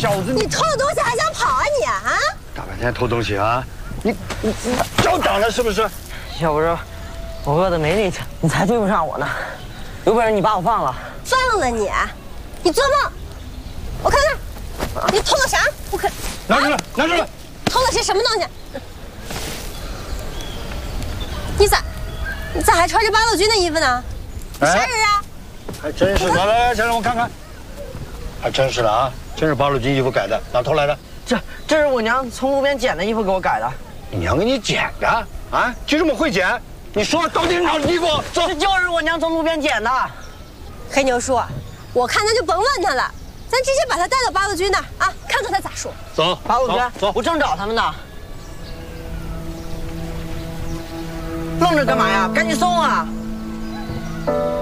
小子！ 你偷了东西还想跑啊你啊？ 大白天偷东西啊！你找长了是不是？ 要不是我饿得没力气，你才追不上我呢。有本事你把我放了！ 放了你？你做梦！我看看，你偷了啥？我看拿出来，拿出来！ 偷的是什么东西？你咋还穿着八路军的衣服呢？你啥人啊？ 还真是，来，先让我看看。还真是的啊，真是八路军衣服改的，哪偷来的？ 这是我娘从路边捡的衣服给我改的。 你娘给你捡的啊？就这么会捡？你说到底是哪的衣服？ 这就是我娘从路边捡的。 黑牛叔，我看咱就甭问他了，咱直接把他带到八路军那儿啊，看看他咋说。 走， 八路军， 走， 我正找他们呢。愣着干嘛呀？赶紧送啊！